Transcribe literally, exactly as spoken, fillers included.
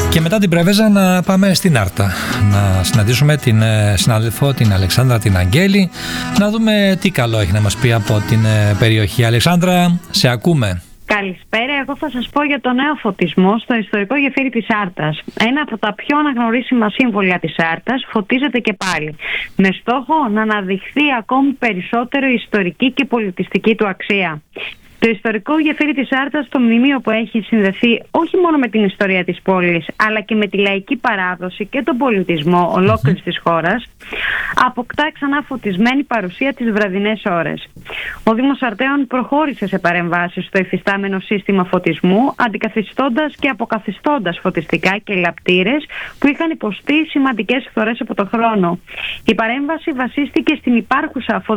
Και μετά την Πρέβεζα να πάμε στην Άρτα, να συναντήσουμε την συνάδελφο, την Αλεξάνδρα την Αγγέλη, να δούμε τι καλό έχει να μας πει από την περιοχή. Αλεξάνδρα, σε ακούμε. Καλησπέρα, εγώ θα σας πω για το νέο φωτισμό στο ιστορικό γεφύρι της Άρτας. Ένα από τα πιο αναγνωρίσιμα σύμβολα της Άρτας φωτίζεται και πάλι, με στόχο να αναδειχθεί ακόμη περισσότερο η ιστορική και πολιτιστική του αξία. Το ιστορικό γεφύρι της Άρτας, το μνημείο που έχει συνδεθεί όχι μόνο με την ιστορία της πόλης, αλλά και με τη λαϊκή παράδοση και τον πολιτισμό ολόκληρης της χώρας, αποκτά ξανά φωτισμένη παρουσία τις βραδινές ώρες. Ο Δήμος Αρτέων προχώρησε σε παρεμβάσεις στο υφιστάμενο σύστημα φωτισμού, αντικαθιστώντας και αποκαθιστώντας φωτιστικά και λαπτήρες που είχαν υποστεί σημαντικές φθορές από το χρόνο. Η παρέμβαση βασίστηκε στην υπάρχουσα